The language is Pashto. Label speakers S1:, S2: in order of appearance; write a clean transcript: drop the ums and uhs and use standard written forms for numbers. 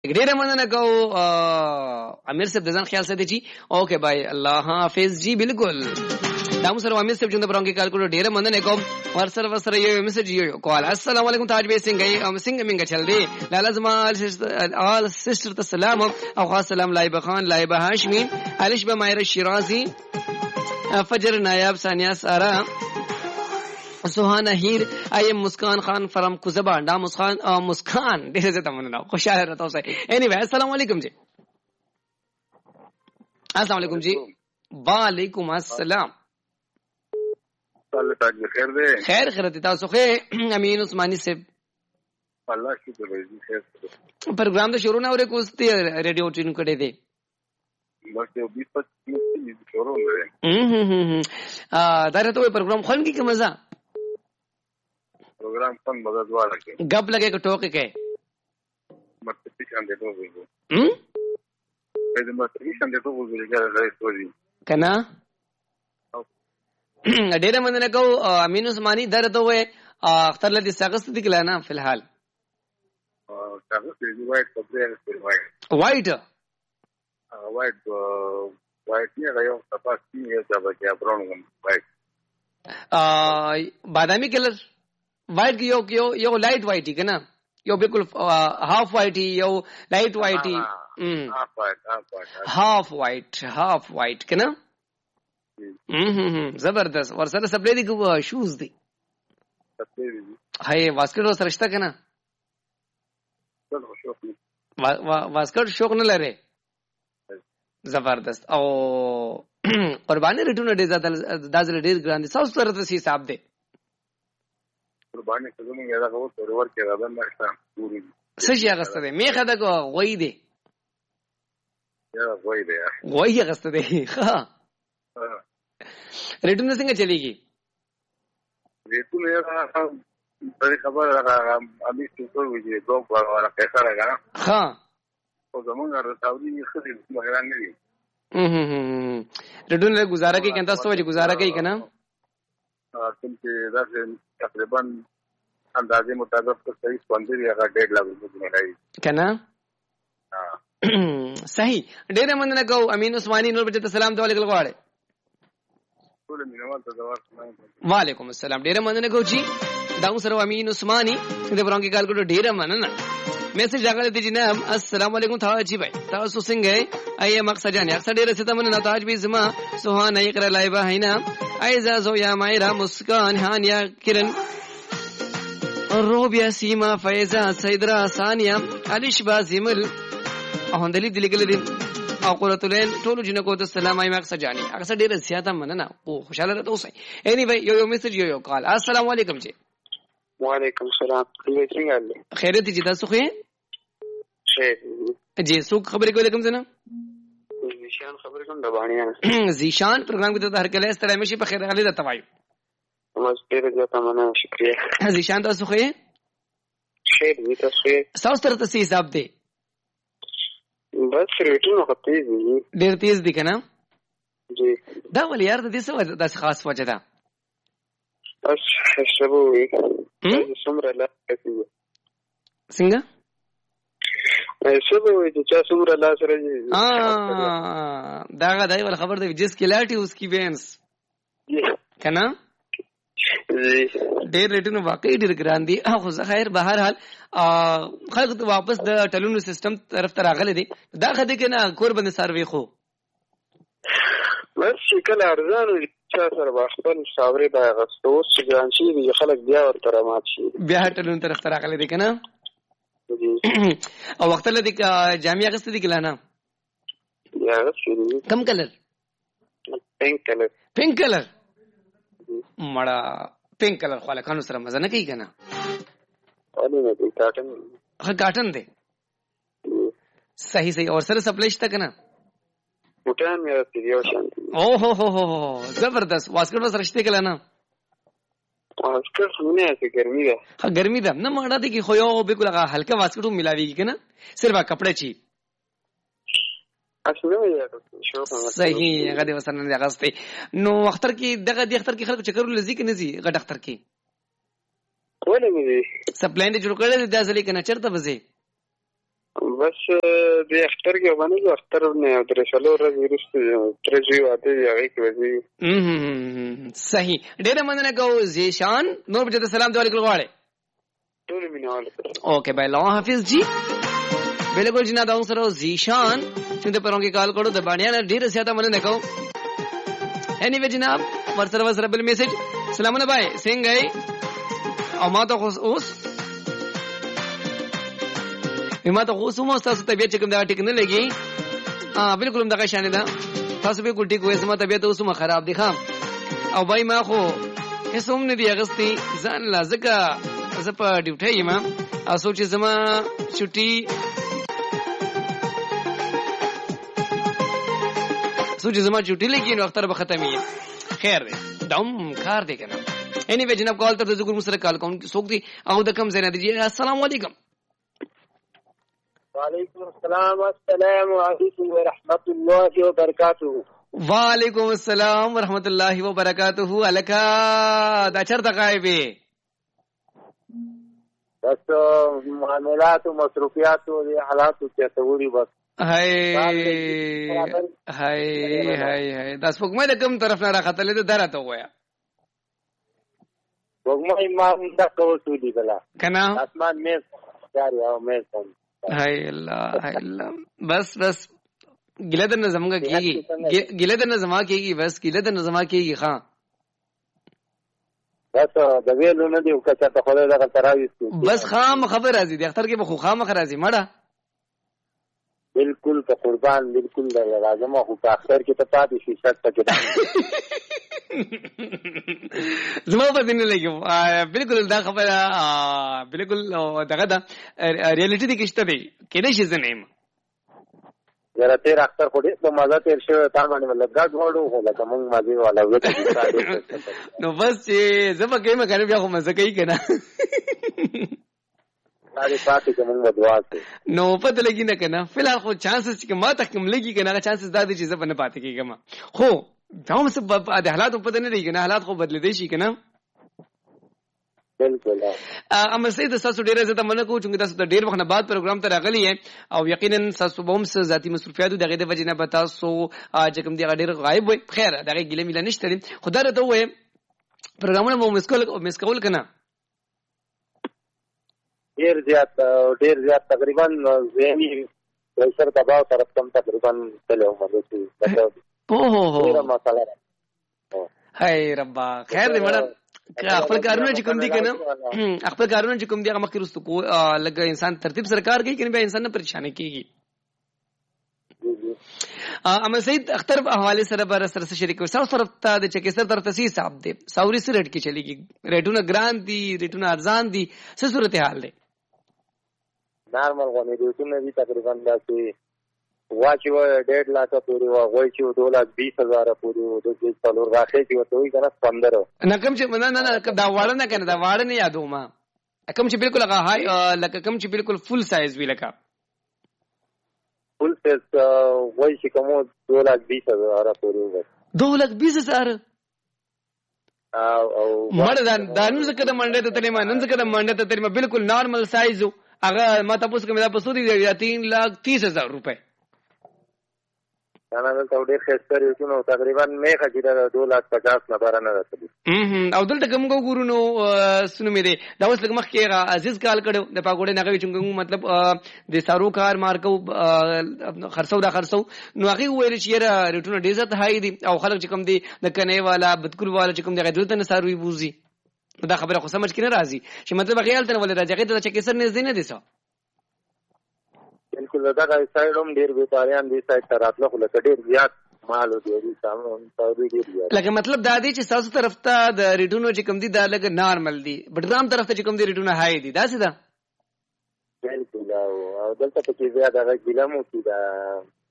S1: ډیره مننه کوو امیر صاحب د ځان خیال ساتي جی. اوکے بھائی الله حافظ جی. بالکل دا سره امیر صاحب جون د برونګي کال کولو ډیره مننه کوم. ورسره یو میسج یو کال. السلام علیکم تاج بی سنگ سنگ منګ چل دی لازم آل سسټر ته سلام او خاص سلام لایبه خان لایبه هاشمی الشبه مایر شیرازی فجر نایاب ثانیه سارا سوهانه هیر ایم مسکان خان فرام کوزبان دا مسکان ډیره زه تمنه نو خوشاله راته اوسه. انیوی السلام علیکم جی. السلام علیکم جی. وعلیکم السلام.
S2: الله تعالی خیر دی.
S1: خیر تاسو خو امین عثماني صاحب
S2: الله شکر دی. خیر
S1: پروګرام د شروع نه اورې کوستي ریډیو ټین کړي دی
S2: بس یو 20-25 شروع
S1: نه دا راته پروګرام خون کی مزه
S2: پروگرام فن مدد والا کے
S1: گپ لگے کہ ٹوکے کے
S2: مرتبی شان دے تو وہ پہلے مرتبی شان دے تو وہ جگہ
S1: کنا ډیره مننه کو امین عثماني درته وې اختر لدی ساغست دي کلانا فی الحال
S2: ساغست دی وایټ کپڑے
S1: وایټ
S2: نه غيو تاسو یې ځا بچا براون وایټ
S1: بادامي کلر وایټ یو لایټ وایټی کنا یو بالکل هاف وایټی یو لایټ وایټی هاف وایټ کنا زبردست. ورسره سپلې دي کو شوز دي هاي واسکټ سره شته کنه واسکټ شوق نه لري. زبردست. او قرباني ریټونه ډیر زیاده ډیر ګران دي. تاسو سره څه حساب دی
S2: قرباني کوم یاره کو سرور کې راځم نشته پوری
S1: څه شي غسته دی میخه دا کو غوي دی
S2: یا غوي دی
S1: غوي غسته دی ها ریټونه څنګه چلیږي
S2: ریټونه یاره په خبر راغله امي څو ویږي دوه والا پیسې راغله
S1: ها
S2: او زمونږ راځي خري مهران نه دي
S1: ریټونه گزاره کوي کنه تاسو وځي گزاره کوي کنه
S2: کوم چې دا تقریبا اندازې مطابق صحیح سپندري هغه 1.5 لک روپے نه
S1: کنه صحیح. ډیره مننه کو امین عثماني نور بچته سلام ته علیکم غواړي. وعلیکم السلام. ډیره مننه کو جی. دا سره امین عثماني د برونګي کال کو ډیره مننه. میسج راغلی دی جناب السلام علیکم تھا جی بھائی تاسو څنګه اي مقصد جان اکثر ډیره ستم نه تاج بي زما سوهان اقرا لایبه هینا ایزا زویا مایرا مسکان هانیا کرن روبیا سیما فیضا سیدرا ثانیا الشبا زمل اوندلی دلګل دي او قرتلین ټول جنکو ته سلام اي مقصد جاني اکثر ډیره زیاته مننه او خوشاله راته اوسئ. اني بھائی یو میسج یو کال. السلام علیکم جی.
S3: وعلیکم السلام. څنګه
S1: خیرت دي تاسو خو
S3: خیر
S1: جی سو خبرې کوم زنه
S3: زیشان خبرې کوم د باندې
S1: زیشان پروګرام کې ته هر کله ستړی مشي په خیر غلي د توایو
S3: مستر زه تمنه شکریہ
S1: زیشان تاسو خو
S3: خیر دي تاسو
S1: تاسو تر څه حساب دی
S3: بس ریټینو خطي دي
S1: ډیر تیز دي کنه
S3: جی
S1: دا ول یار د دې څه د خاص وجه ده
S3: بس حسابوي څومره لا کوي
S1: څنګه
S3: حسابوي چې څومره لا سره
S1: دا غدای ول خبر دی جس کی لاټي اس کی بینس کنه ډېر ریټونو واقعي ډېر ګران دي. خو خیر بهر حال خلک ته واپس د ټلونو سیستم طرف ته راغلي دي. دا خدای کنه کور باندې سروي خو
S3: بس شکل ارزانو چا سره خپل صبري دا غستو چې ګران شي دي خلک بیا ورته رامات شي
S1: بیا ټلونو طرف ته راغلي دي کنه او وخت لدی جامع غست دي کلانا
S3: یا غست
S1: کم کلر پینک کلر مړه پینک کلر خو له کانو سره مزه نه کوي کنه
S3: اونه نه کاټن
S1: ها کاټن دی صحیح اور سره سپلای شته کنه
S3: وټان مې پیډیو شانتي
S1: او هو زبردست واسکټ سره شته کلانا
S3: واسکټ نه ہے ګرمي ده
S1: ها ګرمي ده نه مړه دي کی خو یو بالکل هغه هلکا واسکټو ملاويږي کنه صرف کپڑے چی صحیح هغه د وسنن د اغسطه نو اختر کې دغه د اختر کې خلکو چکر لذي کې نزي غټ اختر کې
S3: ولې مې
S1: سپلاین جوړ کړل د ځلې کنه چرته وځي
S3: بس د اختر کې باندې اختر نه درې څلور ورځې وروسته ترجی واده دی هغه کې وځي.
S1: صحیح. ډېر مننه کوو زیشان. نور بچو ته سلام دی علیکم غواړي.
S3: ټول مینوال.
S1: اوکے بھائی اللہ حافظ جی. بالکل جناب دا سره زیشان چې په رنګ کال کړو د باندې نه ډېر زیاته مننه کوو. اینی وی جناب ورسره بل میسج سلامونه بھائی څنګه یې او ما ته اوس ما ته اوس مو تاسو طبيعت کوم دا ټیک نه لګي. بالکل دغه شان ده تاسو به ګلټي کوی زما طبيعت اوس ما خراب دي خام او بھائی ما خو هیڅ هم نه دی اغستی ځان لازکه زه په ډیوټي یم او سوچ زما چټي لګي نو اختر به ختمي. خیر دی دم کار دی کنه. اینی وی جناب کال تر د زګور مسره کال کوم سوق دی او د کم زنه دی. السلام علیکم.
S3: وعلیکم السلام علیکم ورحمۃ اللہ وبرکاتہ.
S1: وعلیکم السلام ورحمۃ اللہ وبرکاتہ. الکا دا چرته غایبه
S3: بس معاملات و مصروفیات و حالات ته توري بس.
S1: هاي دا سپوږمۍ د کوم طرف نه راختلې ده درته وایا.
S3: سپوږمۍ ما دا کوو دی بلا
S1: کنه
S3: اسمان مې جاری او مې
S1: هاي الله بس ګله د نظمګه کیږي بس ګله د نظما کیږي ها
S3: بس د ویلو نه دی او کته په خوله دغه تراوي
S1: بس خام خبر راځي د اختر کې به خو خام راځي مړه
S3: بالکل په قربان بالکل راځم خو په اختر کې ته پاتې شي شک پکې
S1: زما په دې نه لګو. بالکل دا خبره بالکل دغه دا ریالټي دي کېشته دی کېدې شي زنه
S3: زره تیر اختر خو دې په مزه تیر شوی تا باندې مطلب ګډ وړو خو لکه مونږ مزه والا وته
S1: نو بس چې زما کېمه کنه بیا خو مزه کوي کنه
S3: ساري پاتې کوم دعا کوي
S1: نو پته لګی نه کنه. فلحال خو چانسز چې ما ته کوم لګي کنه چانسز دا دي چې زه نه پاتې کېږم خو هم څه د حالات په پته نه لګي کنه حالات خو بدلېدي شي کنه.
S3: بالکل
S1: اما سید تاسو ډیره زه ته مننه کوم چې تاسو ته ډیر وخت نه بعد پروګرام ته راغلی یې او یقینا تاسو به هم ذاتی مصروفیات دغه د وجې نه به تاسو چې کوم دی ډیر غایب وي. خیر دغه ګیله میله نشته خدای راته وې پروګرامونه مو مس کول کنه
S3: ډیر زیات تقریبا زمي پریشر دباو طرف کم تقریبا چلو مده
S1: اوه
S3: مساله
S1: هاي ربا خیر دې مړه خپل کارونه چې کوم دي کنه هغه مخکې رستو کو لکه انسان ترتیب سره کار کوي کنه بیا انسان نه پریشانه کیږي. اما سید اختر حواله سره بر سره شریک وسو طرف ته د چکسر طرف ته صاحب دی ساوري سره ریټ کې چلیږي ریټونه ګران دي ریټونه ارزان دي څه صورت حال دی
S3: نارمل غونې ریټونه دي تقریبا داسې واچو 1.5 لک پورې واچو 2,20,000 پورې د دې څلور راخې چې وته وي کنه 15
S1: نه کوم چې نه دا واړه نه کنه دا واړه نه یادو ما کوم چې بالکل هغه هاي لکه کوم چې بالکل فل سایز وی لکه
S3: فل سایز وای چې کوم 2,20,000 پورې وي
S1: 2,20,000 او مړه دا نن څه کده منډه ته تلې ما نن څه کده منډه ته تلې ما بالکل نارمل سایز هغه ما تاسو کوم دا پسو دي 3,30,000 روپے
S3: انا دلته ډېر خسته ریټونو تقریبا میخه چې 2,50,000 نه بار نه راځي.
S1: او دلته کوم ګورونو سنو مې دي دا اوس لږ مخکې عزیز کال کړو د پاګوړې نغوي چې مطلب د سارو کار مارکو خرڅو نو هغه ویل چې ریټونو ډېر زیات هاي دي او خلک چې کوم دي د کنه والا بدکول والا چې کوم دی دلته نه ساروي بوزي دا خبره خو سمجھ کې نه راځي چې مطلب خیال ته ولې راځي ته چې کیسر نږدې نه دي څه
S3: بالکل دا سایډ هم ډیر بیپاریان دي سایډ تراتله خو لکه ډیر زیات مال دی سامو سعودي ډیر زیات
S1: لکه مطلب دا دی چې تاسو طرف ته د ریټونو چې کوم دي دا لکه نارمل دي بټرام طرف ته چې کوم دي ریټونو هاي دي دا څه ده
S3: بالکل او دلته په کې زیات هغه ګلمو کې دا